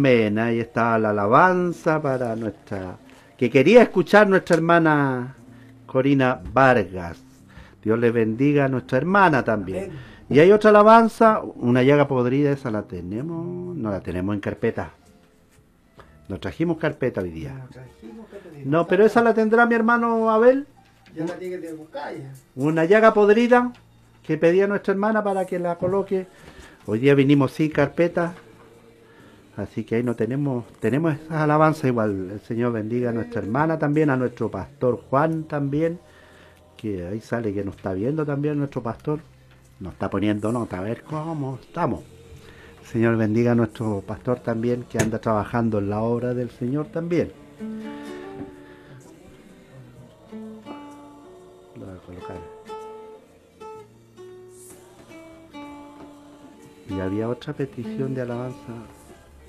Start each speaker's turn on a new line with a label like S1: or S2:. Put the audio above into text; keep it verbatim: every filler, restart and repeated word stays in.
S1: Amén, ahí está la alabanza para nuestra... que quería escuchar nuestra hermana Corina Vargas. Dios le bendiga a nuestra hermana también.
S2: Amén.
S1: Y hay otra alabanza, una llaga podrida, esa la tenemos, no la tenemos en carpeta. Nos trajimos carpeta hoy día.
S2: Nos trajimos que te digo.
S1: No, pero esa la tendrá mi hermano Abel.
S2: Ya la tiene que buscar ya.
S1: Una llaga podrida que pedía nuestra hermana para que la coloque. Hoy día vinimos sin carpeta. Así que ahí no tenemos, tenemos esas alabanzas igual. El Señor bendiga a nuestra hermana también, a nuestro pastor Juan también, que ahí sale que nos está viendo también nuestro pastor. Nos está poniendo nota, a ver cómo estamos. El Señor bendiga a nuestro pastor también, que anda trabajando en la obra del Señor también. Lo voy a colocar. Y había otra petición de alabanza.